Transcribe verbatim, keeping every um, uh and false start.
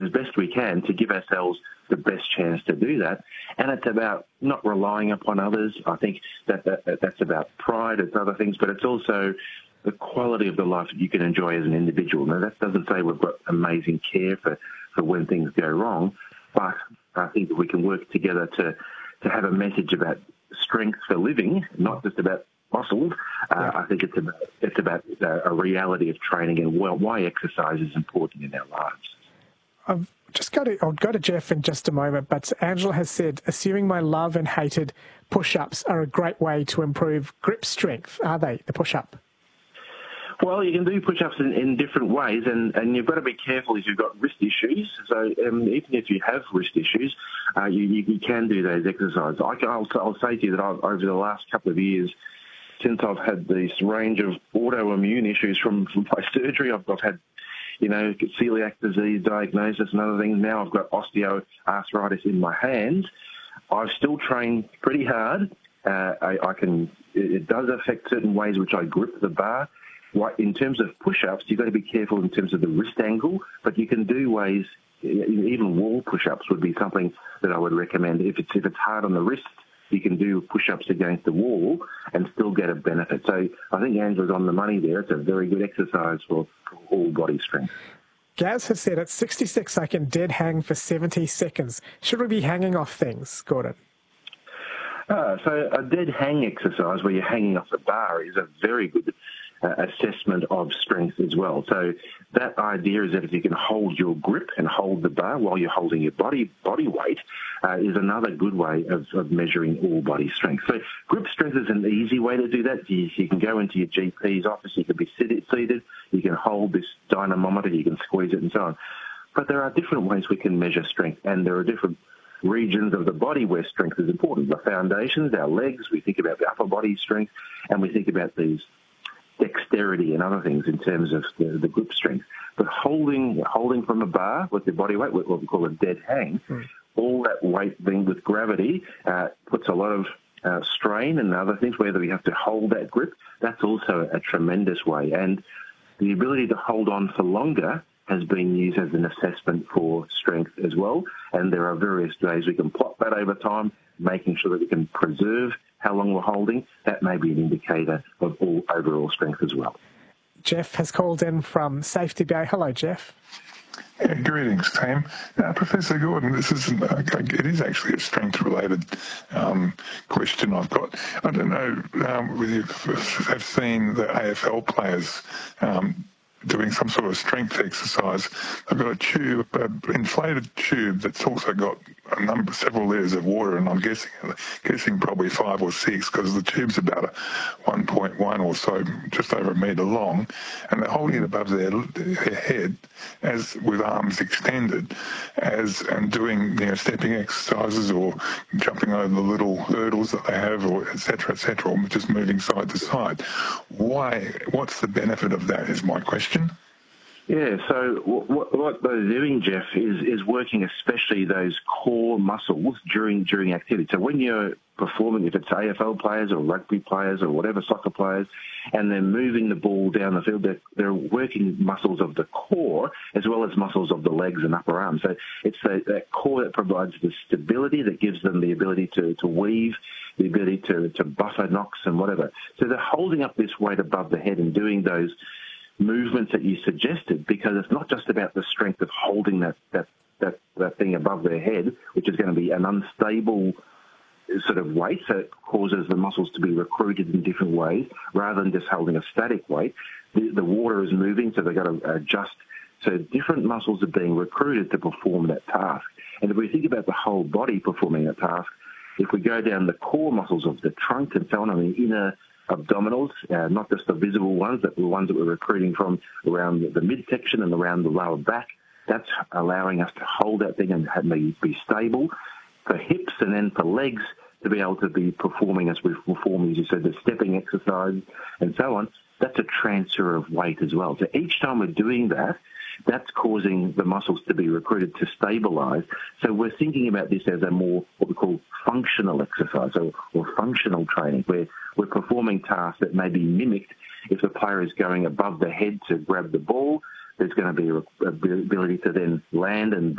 as best we can to give ourselves the best chance to do that. And it's about not relying upon others. I think that, that, that that's about pride, it's other things, but it's also the quality of the life that you can enjoy as an individual. Now, that doesn't say we've got amazing care for, for when things go wrong, but I think that we can work together to, to have a message about strength for living, not just about muscles. Uh, I think it's about, it's about uh, a reality of training and well, why exercise is important in our lives. I've just got to, I'll go to Jeff in just a moment, but Angela has said, assuming my love and hated push-ups are a great way to improve grip strength. Are they, the push-up? Well, you can do push-ups in, in different ways, and, and you've got to be careful if you've got wrist issues. So um, even if you have wrist issues, uh, you, you, you can do those exercises. I can, I'll, I'll say to you that I've, over the last couple of years, since I've had this range of autoimmune issues from, from my surgery, I've, I've had, you know, celiac disease diagnosis and other things. Now I've got osteoarthritis in my hands. I've still trained pretty hard. Uh, I, I can. It does affect certain ways which I grip the bar. In terms of push-ups, you've got to be careful in terms of the wrist angle, but you can do ways, even wall push-ups would be something that I would recommend. If it's if it's hard on the wrist, you can do push-ups against the wall and still get a benefit. So I think Angela's on the money there. It's a very good exercise for, for all body strength. Gaz has said at sixty-six I can dead hang for seventy seconds. Should we be hanging off things, Gordon? Uh, so a dead hang exercise where you're hanging off the bar is a very good Uh, assessment of strength as well. So that idea is that if you can hold your grip and hold the bar while you're holding your body body weight uh, is another good way of, of measuring all body strength. So grip strength is an easy way to do that. You, you can go into your G P's office, you can be seated, seated, you can hold this dynamometer, you can squeeze it and so on. But there are different ways we can measure strength, and there are different regions of the body where strength is important. The foundations, our legs, we think about the upper body strength, and we think about these dexterity and other things in terms of the, the grip strength. But holding holding from a bar with your body weight, what we call a dead hang, mm. all that weight being with gravity uh, puts a lot of uh, strain and other things, whether we have to hold that grip, that's also a tremendous way. And the ability to hold on for longer has been used as an assessment for strength as well. And there are various ways we can plot that over time, making sure that we can preserve how long we're holding. That may be an indicator of all overall strength as well. Jeff has called in from Safety Bay. Hello, Jeff. Yeah, greetings, team. Uh, Professor Gordon, this is uh, it is actually a strength-related um, question I've got. I don't know um, whether you have seen the A F L players um, doing some sort of strength exercise. I've got a tube, an inflated tube that's also got a number, several layers of water, and I'm guessing, guessing probably five or six, because the tube's about a one point one or so, just over a metre long, and they're holding it above their, their head, as with arms extended, as and doing you know stepping exercises or jumping over the little hurdles that they have, or et cetera, et cetera, or just moving side to side. Why? What's the benefit of that? Is my question. Yeah, so what, what they're doing, Jeff, is, is working especially those core muscles during during activity. So when you're performing, if it's A F L players or rugby players or whatever, soccer players, and they're moving the ball down the field, they're, they're working muscles of the core as well as muscles of the legs and upper arms. So it's that, that core that provides the stability, that gives them the ability to, to weave, the ability to, to buffer knocks and whatever. So they're holding up this weight above the head and doing those movements that you suggested, because it's not just about the strength of holding that, that, that, that thing above their head, which is going to be an unstable sort of weight, so it causes the muscles to be recruited in different ways, rather than just holding a static weight. The, the water is moving, so they've got to adjust. So different muscles are being recruited to perform that task. And if we think about the whole body performing that task, if we go down the core muscles of the trunk and so on, I mean, inner abdominals, uh, not just the visible ones, but the ones that we're recruiting from around the, the midsection and around the lower back. That's allowing us to hold that thing and have me be stable. For hips and then for legs, to be able to be performing as we perform, as you said, the stepping exercise and so on, that's a transfer of weight as well. So each time we're doing that, that's causing the muscles to be recruited to stabilize. So we're thinking about this as a more what we call functional exercise or, or functional training, where we're performing tasks that may be mimicked. If the player is going above the head to grab the ball, there's going to be a ability to then land and